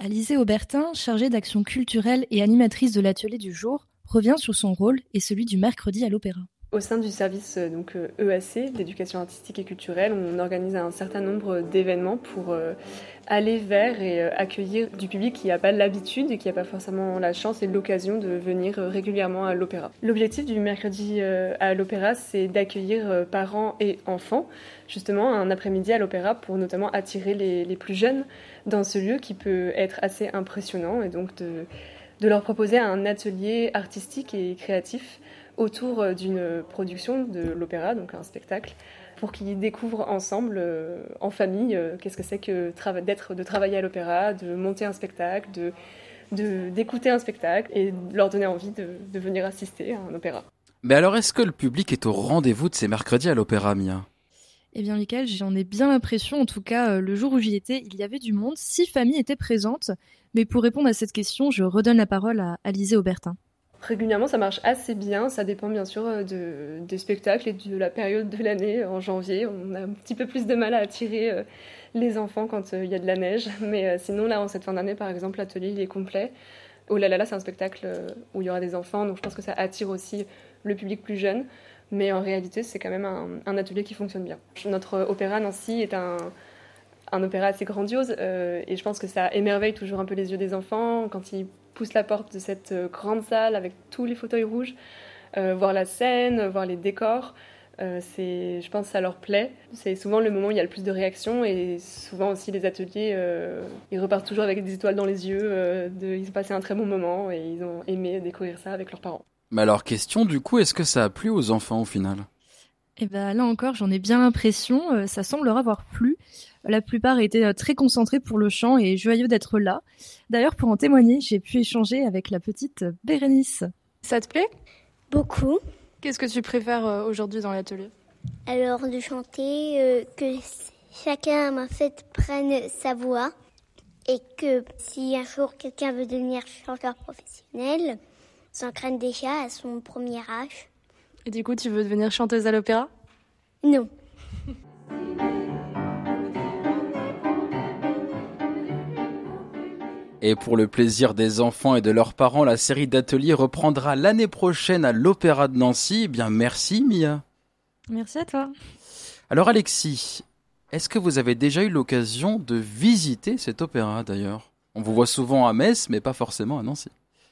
Alizée Aubertin, chargée d'action culturelle et animatrice de l'atelier du jour, revient sur son rôle et celui du mercredi à l'Opéra. Au sein du service EAC, d'éducation artistique et culturelle, on organise un certain nombre d'événements pour aller vers et accueillir du public qui n'a pas l'habitude et qui n'a pas forcément la chance et l'occasion de venir régulièrement à l'Opéra. L'objectif du mercredi à l'Opéra, c'est d'accueillir parents et enfants, justement un après-midi à l'Opéra pour notamment attirer les plus jeunes dans ce lieu qui peut être assez impressionnant et donc de leur proposer un atelier artistique et créatif autour d'une production de l'opéra, donc un spectacle, pour qu'ils découvrent ensemble, en famille, qu'est-ce que c'est que de travailler à l'opéra, de monter un spectacle, d'écouter un spectacle et de leur donner envie de venir assister à un opéra. Mais alors, est-ce que le public est au rendez-vous de ces mercredis à l'Opéra, Mia ? Eh bien, Michael, j'en ai bien l'impression. En tout cas, le jour où j'y étais, il y avait du monde. 6 familles étaient présentes. Mais pour répondre à cette question, je redonne la parole à Alizée Aubertin. Régulièrement, ça marche assez bien. Ça dépend bien sûr des spectacles et de la période de l'année. En janvier, on a un petit peu plus de mal à attirer les enfants quand il y a de la neige. Mais sinon, là, en cette fin d'année, par exemple, l'atelier il est complet. Oh là là, c'est un spectacle où il y aura des enfants. Donc je pense que ça attire aussi le public plus jeune. Mais en réalité, c'est quand même un atelier qui fonctionne bien. Notre opéra Nancy est un opéra assez grandiose et je pense que ça émerveille toujours un peu les yeux des enfants quand ils poussent la porte de cette grande salle avec tous les fauteuils rouges, voir la scène, voir les décors. Je pense que ça leur plaît. C'est souvent le moment où il y a le plus de réactions et souvent aussi les ateliers, ils repartent toujours avec des étoiles dans les yeux. Ils ont passé un très bon moment et ils ont aimé découvrir ça avec leurs parents. Mais alors, question du coup, est-ce que ça a plu aux enfants au final ? Eh ben là encore, j'en ai bien l'impression, ça semble leur avoir plu. La plupart étaient très concentrés pour le chant et joyeux d'être là. D'ailleurs, pour en témoigner, j'ai pu échanger avec la petite Bérénice. Ça te plaît ? Beaucoup. Qu'est-ce que tu préfères aujourd'hui dans l'atelier ? Alors de chanter, que chacun en fait prenne sa voix et que si un jour quelqu'un veut devenir chanteur professionnel, s'entraîne déjà à son premier âge. Et du coup, tu veux devenir chanteuse à l'opéra ? Non. Et pour le plaisir des enfants et de leurs parents, la série d'ateliers reprendra l'année prochaine à l'Opéra de Nancy. Eh bien, merci Mia. Merci à toi. Alors Alexis, est-ce que vous avez déjà eu l'occasion de visiter cet opéra d'ailleurs ? On vous voit souvent à Metz, mais pas forcément à Nancy.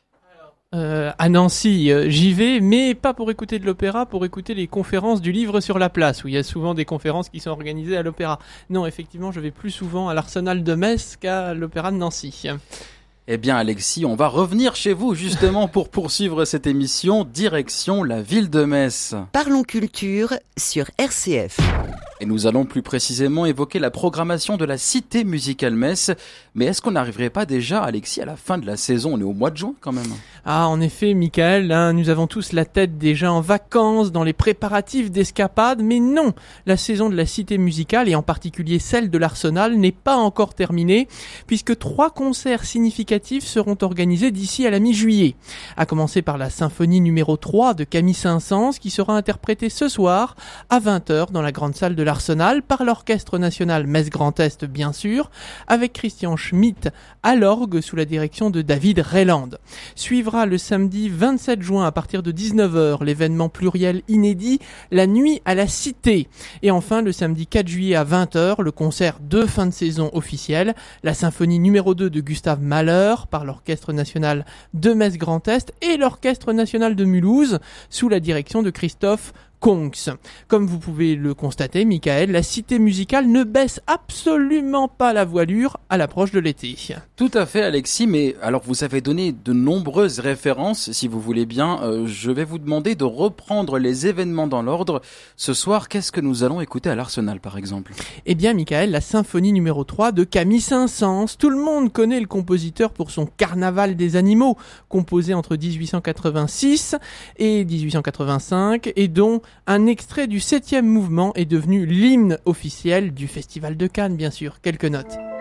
À Nancy, j'y vais, mais pas pour écouter de l'opéra, pour écouter les conférences du livre sur la place, où il y a souvent des conférences qui sont organisées à l'opéra. Non, effectivement, je vais plus souvent à l'Arsenal de Metz qu'à l'opéra de Nancy. Eh bien Alexis, on va revenir chez vous justement pour poursuivre cette émission, direction la ville de Metz. Parlons culture sur RCF. Et nous allons plus précisément évoquer la programmation de la Cité musicale Metz. Mais est-ce qu'on n'arriverait pas déjà, Alexis, à la fin de la saison ? On est au mois de juin quand même. Ah, en effet, Michael, nous avons tous la tête déjà en vacances, dans les préparatifs d'escapade, mais non, la saison de la Cité musicale, et en particulier celle de l'Arsenal, n'est pas encore terminée, puisque 3 concerts significatifs seront organisés d'ici à la mi-juillet. À commencer par la symphonie numéro 3 de Camille Saint-Saëns, qui sera interprétée ce soir à 20h dans la grande salle de l'Arsenal par l'Orchestre national Metz Grand Est, bien sûr, avec Christian Schmitt à l'orgue sous la direction de David Rayland. Suivra le samedi 27 juin à partir de 19h l'événement pluriel inédit La Nuit à la Cité. Et enfin le samedi 4 juillet à 20h le concert de fin de saison officiel, la symphonie numéro 2 de Gustave Mahler par l'Orchestre national de Metz Grand Est et l'Orchestre national de Mulhouse sous la direction de Christophe Kongs. Comme vous pouvez le constater, Michael, la Cité musicale ne baisse absolument pas la voilure à l'approche de l'été. Tout à fait, Alexis, mais alors vous avez donné de nombreuses références, si vous voulez bien. Je vais vous demander de reprendre les événements dans l'ordre. Ce soir, qu'est-ce que nous allons écouter à l'Arsenal, par exemple ? Eh bien, Michael, la symphonie numéro 3 de Camille Saint-Saëns. Tout le monde connaît le compositeur pour son Carnaval des animaux, composé entre 1886 et 1885, et dont un extrait du 7e mouvement est devenu l'hymne officiel du Festival de Cannes, bien sûr. Quelques notes.